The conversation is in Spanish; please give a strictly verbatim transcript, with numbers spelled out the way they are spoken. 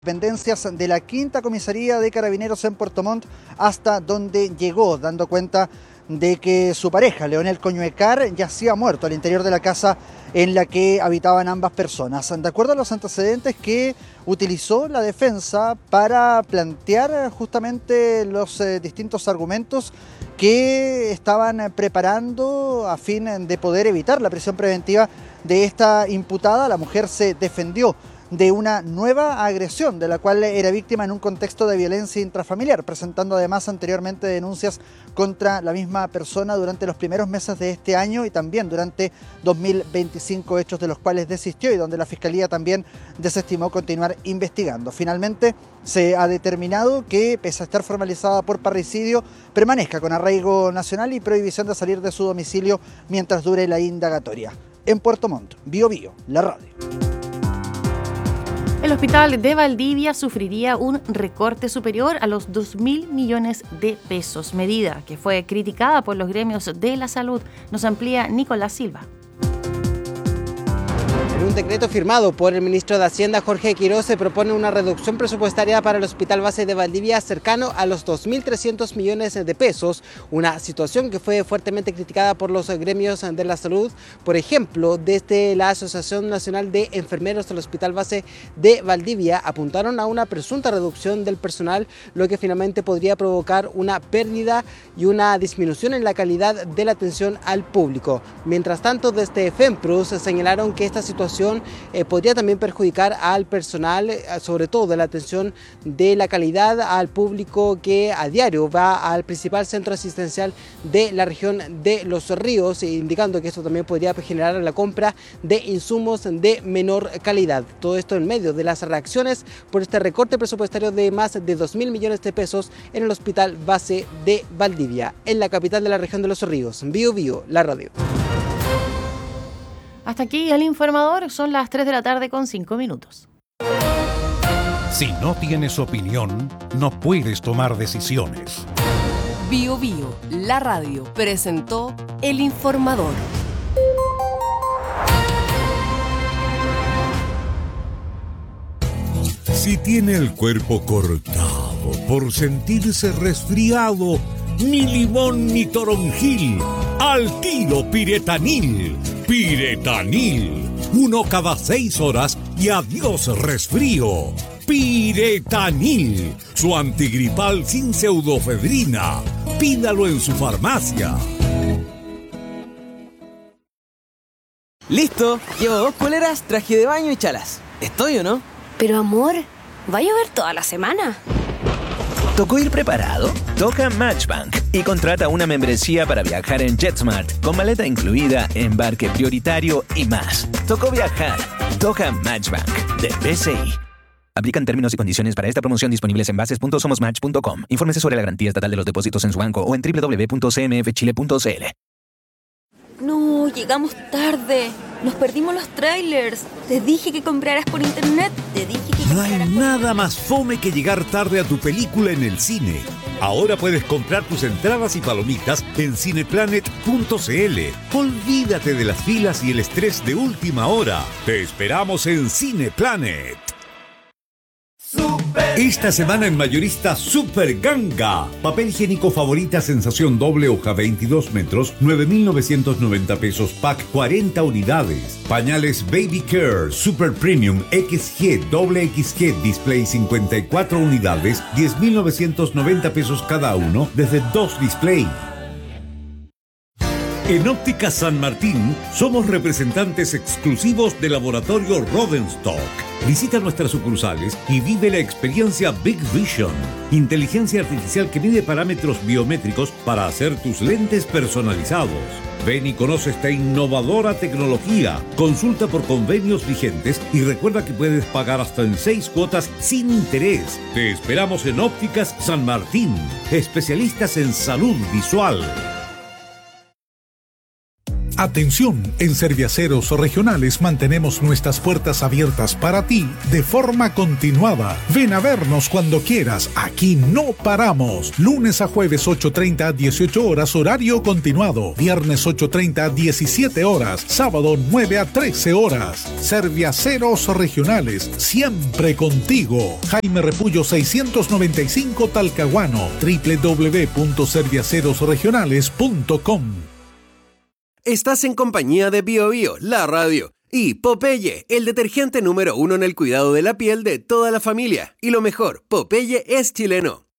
Dependencias de la quinta comisaría de Carabineros en Puerto Montt hasta donde llegó, dando cuenta de que su pareja, Leonel Coñuecar, yacía muerto al interior de la casa en la que habitaban ambas personas. De acuerdo a los antecedentes que utilizó la defensa para plantear justamente los eh, distintos argumentos que estaban preparando a fin de poder evitar la prisión preventiva de esta imputada, la mujer se defendió de una nueva agresión de la cual era víctima en un contexto de violencia intrafamiliar, presentando además anteriormente denuncias contra la misma persona durante los primeros meses de este año y también durante dos mil veinticinco, hechos de los cuales desistió y donde la Fiscalía también desestimó continuar investigando. Finalmente se ha determinado que, pese a estar formalizada por parricidio, permanezca con arraigo nacional y prohibición de salir de su domicilio mientras dure la indagatoria. En Puerto Montt, Bio Bio, la radio. El hospital de Valdivia sufriría un recorte superior a los dos mil millones de pesos, medida que fue criticada por los gremios de la salud. Nos amplía Nicolás Silva. En un decreto firmado por el ministro de Hacienda, Jorge Quiroz, se propone una reducción presupuestaria para el Hospital Base de Valdivia cercano a los dos mil trescientos millones de pesos, una situación que fue fuertemente criticada por los gremios de la salud. Por ejemplo, desde la Asociación Nacional de Enfermeros del Hospital Base de Valdivia apuntaron a una presunta reducción del personal, lo que finalmente podría provocar una pérdida y una disminución en la calidad de la atención al público. Mientras tanto, desde FEMPROS señalaron que esta situación Eh, podría también perjudicar al personal, eh, sobre todo de la atención de la calidad al público que a diario va al principal centro asistencial de la región de Los Ríos, indicando que esto también podría generar la compra de insumos de menor calidad. Todo esto en medio de las reacciones por este recorte presupuestario de más de dos mil millones de pesos en el Hospital Base de Valdivia, en la capital de la región de Los Ríos. Bio Bio, la radio. Hasta aquí el informador, son las tres de la tarde con cinco minutos. Si no tienes opinión, no puedes tomar decisiones. Bio Bio, la radio, presentó el informador. Si tiene el cuerpo cortado por sentirse resfriado, ni limón ni toronjil, al tiro Piretanil. Piretanil, uno cada seis horas y adiós resfrío. Piretanil, su antigripal sin pseudofedrina. Pídalo en su farmacia. Listo, llevo dos poleras, traje de baño y chalas. ¿Estoy o no? Pero amor, ¿va a llover toda la semana? ¿Tocó ir preparado? Toca Matchbank y contrata una membresía para viajar en JetSmart con maleta incluida, embarque prioritario y más. Tocó viajar. Toca Matchbank de B C I. Aplican términos y condiciones para esta promoción disponibles en bases punto somos match punto com. Infórmese sobre la garantía estatal de los depósitos en su banco o en doble u doble u doble u punto c m f chile punto c l. No, llegamos tarde. Nos perdimos los trailers. Te dije que compraras por internet. Te dije que No hay nada más fome que llegar tarde a tu película en el cine. Ahora puedes comprar tus entradas y palomitas en cineplanet punto c l. Olvídate de las filas y el estrés de última hora. Te esperamos en Cineplanet. Esta semana en Mayorista Super Ganga. Papel higiénico Favorita Sensación Doble Hoja veintidós metros, nueve mil novecientos noventa pesos, pack cuarenta unidades. Pañales Baby Care Super Premium X G Doble X G Display cincuenta y cuatro unidades, diez mil novecientos noventa pesos cada uno desde dos display. En Óptica San Martín somos representantes exclusivos de Laboratorio Rodenstock. Visita nuestras sucursales y vive la experiencia Big Vision, inteligencia artificial que mide parámetros biométricos para hacer tus lentes personalizados. Ven y conoce esta innovadora tecnología. Consulta por convenios vigentes y recuerda que puedes pagar hasta en seis cuotas sin interés. Te esperamos en Ópticas San Martín, especialistas en salud visual. Atención, en Serviaceros Regionales mantenemos nuestras puertas abiertas para ti de forma continuada. Ven a vernos cuando quieras, aquí no paramos. Lunes a jueves ocho treinta a dieciocho horas horario continuado. Viernes ocho treinta a diecisiete horas. Sábado nueve a trece horas. Serviaceros Regionales, siempre contigo. Jaime Repullo seiscientos noventa y cinco Talcahuano. doble u doble u doble u punto serviaceros regionales punto com. Estás en compañía de Bio Bio, la radio, y Popeye, el detergente número uno en el cuidado de la piel de toda la familia. Y lo mejor, Popeye es chileno.